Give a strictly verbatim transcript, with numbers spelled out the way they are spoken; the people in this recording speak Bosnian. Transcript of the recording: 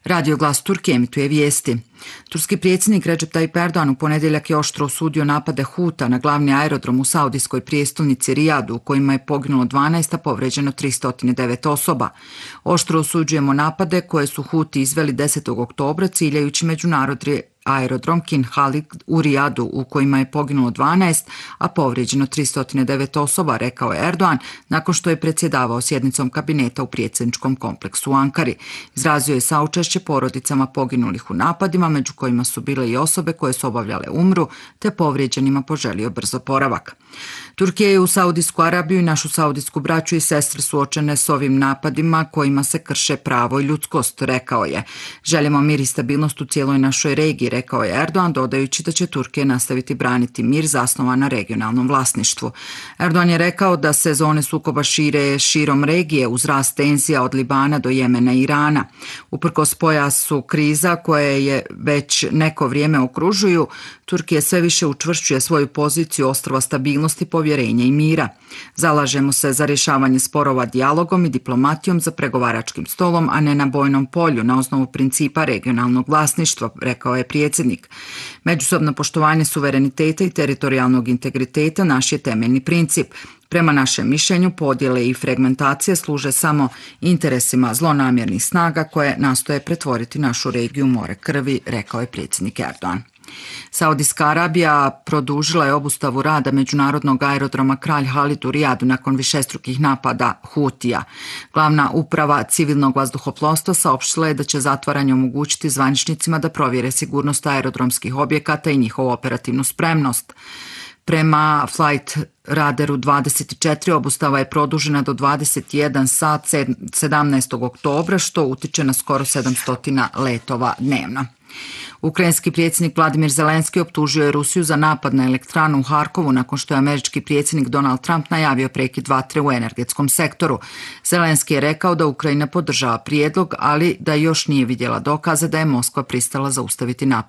Radio Glas Turke emituje vijesti. Turski predsjednik Recep Tayyip Erdogan u ponedjeljak je oštro osudio napade Huta na glavni aerodrom u saudijskoj prijestolnici Rijadu, u kojima je poginulo dvanaest, a povrijeđeno tristo devet osoba. Oštro osuđujemo napade koje su Huti izveli desetog oktobra ciljajući međunarodni aerodrom King Khalid u Rijadu, u kojima je poginulo dvanaest, a povrijeđeno tristo devet osoba, rekao je Erdogan nakon što je predsjedavao sjednicom kabineta u predsjedničkom kompleksu u Ankari. Izrazio je saučešće porodicama poginulih u napadima, među kojima su bile i osobe koje su obavljale umru, te povrijeđenima poželio brzo oporavak. Turkija je u Saudijsku Arabiju i našu saudijsku braću i sestre suočene s ovim napadima kojima se krše pravo i ljudskost, rekao je. Želimo mir i stabilnost u cijeloj našoj regiji, rekao je Erdogan, dodajući da će Turkija nastaviti braniti mir zasnovan na regionalnom vlasništvu. Erdogan je rekao da se zone sukoba šire širom regije uz rast tenzija od Libana do Jemena i Irana. Uprkos pojasu kriza koje je već neko vrijeme okružuju, Turkija sve više učvršćuje svoju poziciju ostrva stabilnosti, povjerenja i mira. Zalažemo se za rješavanje sporova dijalogom i diplomatijom za pregovaračkim stolom, a ne na bojnom polju, na osnovu principa regionalnog vlasništva, rekao je predsjednik. Međusobno poštovanje suvereniteta i teritorijalnog integriteta naš je temeljni princip. Prema našem mišljenju, podjele i fragmentacije služe samo interesima zlonamjernih snaga koje nastoje pretvoriti našu regiju u more krvi, rekao je predsjednik Erdogan. Saudijska Arabija produžila je obustavu rada međunarodnog aerodroma Kralj Halid u Rijadu nakon višestrukih napada Hutija. Glavna uprava civilnog vazduhoplovstva saopštila je da će zatvaranje omogućiti zvaničnicima da provjere sigurnost aerodromskih objekata i njihovu operativnu spremnost. Prema Flight Radaru dvadeset četiri obustava je produžena do dvadeset jedan sat sedamnaestog oktobra, što utiče na skoro sedamsto letova dnevno. Ukrajinski predsjednik Vladimir Zelenski optužio je Rusiju za napad na elektranu u Harkovu nakon što je američki predsjednik Donald Trump najavio prekid vatre u energetskom sektoru. Zelenski je rekao da Ukrajina podržava prijedlog, ali da još nije vidjela dokaze da je Moskva pristala zaustaviti napad